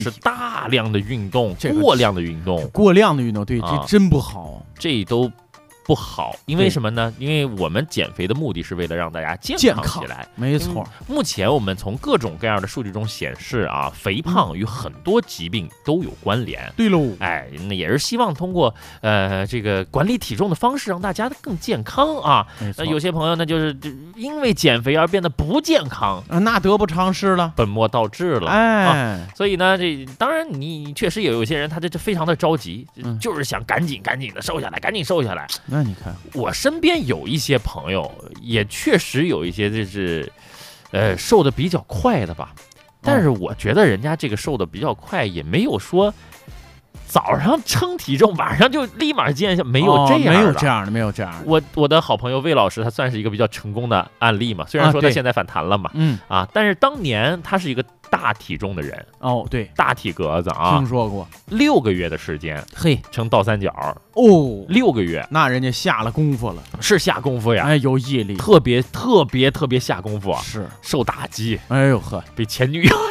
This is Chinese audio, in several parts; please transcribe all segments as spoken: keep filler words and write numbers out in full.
是大量的运动，这个、过量的运动， 过量的运动，对，这真不好， 啊、这都不好。因为什么呢？因为我们减肥的目的是为了让大家健康起来， 没错。 目前我们从各种各样的数据中显示啊，肥胖与很多疾病都有关联。 对喽， 哎，那也是希望通过呃这个管理体重的方式，让大家更健康啊。那有些朋友呢，就是因为减肥而变得不健康， 啊、那得不偿失了， 本末倒置了。 哎、 啊，所以呢，这当然你确实也有些人，他这这非常的着急，嗯、就是想赶紧赶紧的瘦下来，赶紧瘦下来。 那你看， 我身边有一些朋友，也确实有一些就是，呃，瘦的比较快的吧。但是我觉得人家这个瘦的比较快，也没有说早上称体重，晚上就立马见效，没有这样的、 哦，没有这样的，没有这样的。 我我的好朋友魏老师，他算是一个比较成功的案例嘛。虽然说他现在反弹了嘛， 嗯啊，但是当年他是一个大体重的人哦，对， 大体格子啊， 听说过， 六个月的时间， 嘿， 成倒三角哦， 六个月， 那人家下了功夫了， 是下功夫呀， 哎，有毅力， 特别特别特别下功夫啊， 是受打击， 哎呦呵， 被前女友，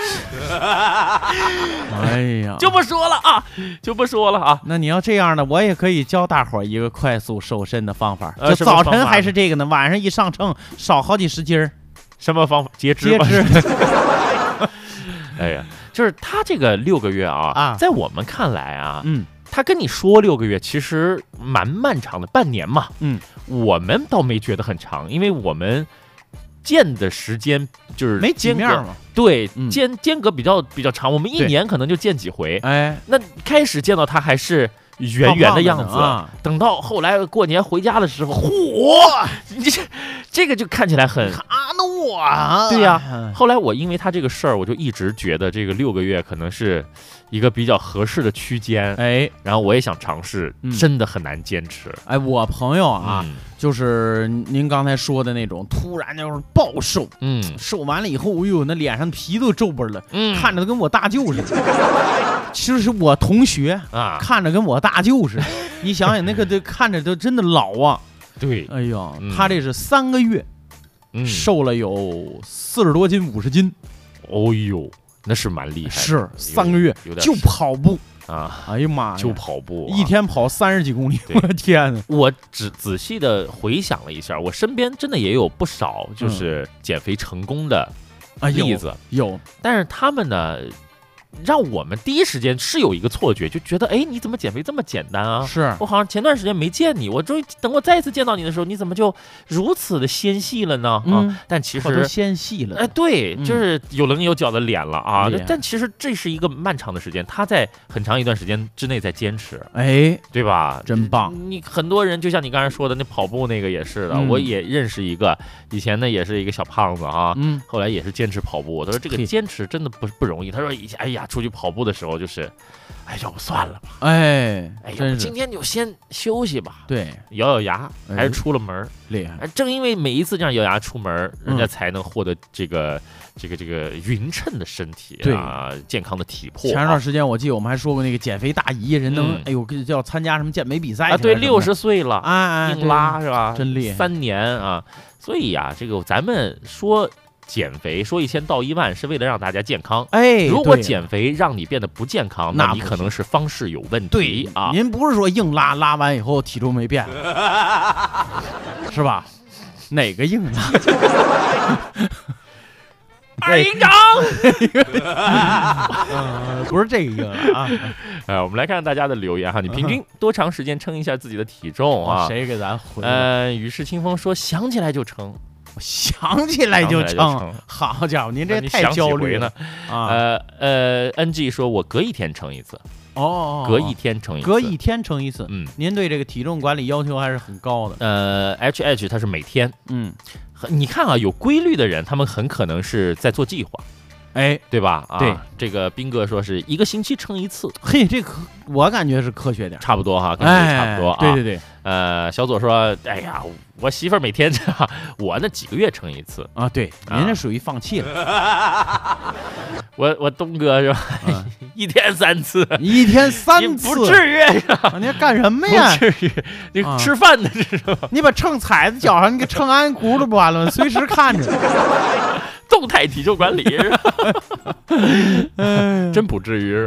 哎呀， 就不说了啊，就不说了啊。 那你要这样呢，我也可以教大伙儿一个快速瘦身的方法， 呃、 就早晨还是这个呢，晚上一上秤少好几十斤儿。 什么方法？截肢。 截肢。 哎呀，就是他这个六个月啊， 啊在我们看来啊， 嗯， 他跟你说六个月，其实蛮漫长的，半年嘛， 嗯， 我们倒没觉得很长，因为我们见的时间就是没几面嘛， 对， 嗯、 间间隔比较比较长，我们一年可能就见几回， 哎， 那开始见到他还是圆圆的样子， 胖胖啊、 等到后来过年回家的时候，嚯，你这这个就看起来很卡诺啊， 对呀、啊。后来我因为他这个事儿，我就一直觉得这个六个月可能是一个比较合适的区间， 哎， 然后我也想尝试， 嗯、 真的很难坚持。 哎，我朋友啊、 嗯， 就是您刚才说的那种，突然就是暴瘦， 嗯， 瘦完了以后，哎呦，那脸上皮都皱巴了， 嗯， 看着跟我大舅似的。其实是我同学啊， 看着跟我大舅似的。你想想，那个都看着都真的老啊。 对， 哎呦， 嗯、 他这是三个月， 嗯， 瘦了有四十多斤，五十斤。 哦呦，那是蛮厉害的。 是三个月就跑步啊！ 哎呀妈呀， 就跑步、啊， 一天跑三十几公里，我的天哪！ 我只仔细的回想了一下，我身边真的也有不少就是减肥成功的例子， 嗯啊、有, 有， 但是他们呢，让我们第一时间是有一个错觉，就觉得哎，你怎么减肥这么简单啊？ 是我好像前段时间没见你，我终于等我再一次见到你的时候，你怎么就如此的纤细了呢？ 嗯、 啊，但其实都纤细了， 哎，对，就是有棱有角的脸了啊。 嗯、 但其实这是一个漫长的时间，他在很长一段时间之内在坚持， 哎， 对吧？ 真棒！ 你很多人就像你刚才说的，那跑步那个也是的， 嗯、 我也认识一个，以前呢也是一个小胖子啊， 嗯， 后来也是坚持跑步。他说这个坚持真的不不容易。他说以前哎呀，出去跑步的时候。时候就是，哎，要不算了吧？ 哎， 哎，要不今天就先休息吧。 对， 咬咬牙，还是出了门， 厉害。 正因为每一次这样咬牙出门，人家才能获得这个、嗯、这个这个匀称的身体啊，健康的体魄。 前段时间我记得我们还说过那个减肥大姨，人能、 嗯、 哎呦，叫参加什么健美比赛啊？对，六十岁了， 哎， 硬拉是吧？ 真厉害， 三年啊！所以呀、啊，这个咱们说。减肥说一千到一万是为了让大家健康， 哎， 如果减肥让你变得不健康， 那你可能是方式有问题。 对啊， 您不是说硬拉拉完以后体重没变，是吧？哪个硬拉？ 二营长， 呃，不是这个硬啊。 哎，我们来看大家的留言哈，你平均多长时间称一下自己的体重啊？ 哦、谁给咱回？ 呃，雨是清风说想起来就称。 想起来就称，好家伙，您这太焦虑了啊！呃呃 ，N G 说，我隔一天称一次， 哦， 隔一天称一次， 隔一天称一次。 嗯， 您对这个体重管理要求还是很高的。 呃 ，H H 它是每天， 嗯， 你看啊，有规律的人，他们很可能是在做计划。 哎， 对吧？啊， 对， 这个斌哥说是一个星期称一次， 嘿，这可我感觉是科学点， 差不多哈，跟这差不多啊。 对对对， 呃，小左说，哎呀，我媳妇儿每天这样，我那几个月称一次啊。对，您这属于放弃了。 我我东哥是吧？一天三次， 一天三次， 不至于呀？ 你干什么呀？ 不至于，你吃饭的是吧？ 你把秤踩在脚上，你给秤安轱辘不完了吗？随时看着。 动态体重管理，真不至于。